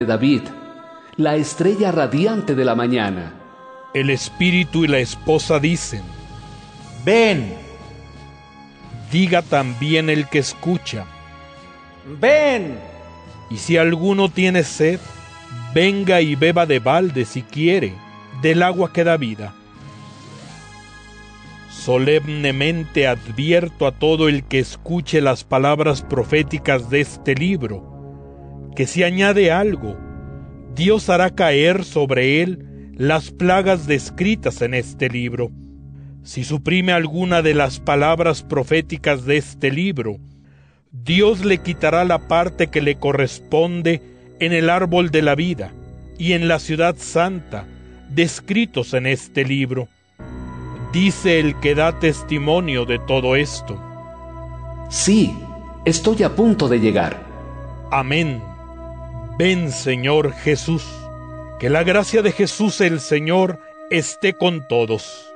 de David, la estrella radiante de la mañana. El espíritu y la esposa dicen: ven. Diga también el que escucha: ven. Y si alguno tiene sed, venga y beba de balde si quiere, del agua que da vida. Solemnemente advierto a todo el que escuche las palabras proféticas de este libro, que si añade algo, Dios hará caer sobre él las plagas descritas en este libro. Si suprime alguna de las palabras proféticas de este libro, Dios le quitará la parte que le corresponde en el árbol de la vida y en la ciudad santa, descritos en este libro. Dice el que da testimonio de todo esto. Sí, estoy a punto de llegar. Amén. Ven, Señor Jesús. Que la gracia de Jesús el Señor esté con todos.